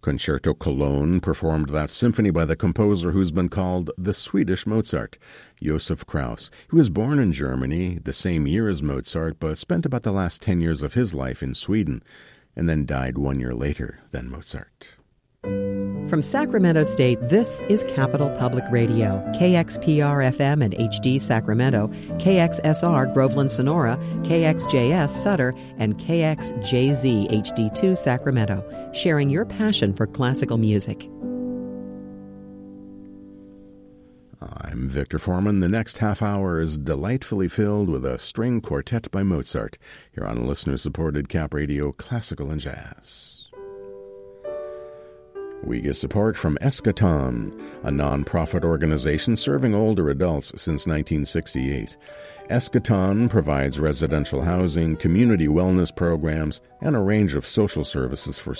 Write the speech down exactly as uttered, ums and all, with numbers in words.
Concerto Cologne performed that symphony by the composer who's been called the Swedish Mozart, Josef Krauss. He was born in Germany the same year as Mozart, but spent about the last ten years of his life in Sweden, and then died one year later than Mozart. From Sacramento State, this is Capital Public Radio, K X P R F M and H D Sacramento, K X S R Groveland Sonora, K X J S Sutter, and K X J Z H D two Sacramento, sharing your passion for classical music. I'm Victor Foreman. The next half hour is delightfully filled with a string quartet by Mozart here on listener-supported Cap Radio Classical and Jazz. We get support from Eschaton, a non-profit organization serving older adults since nineteen sixty-eight. Eschaton provides residential housing, community wellness programs, and a range of social services for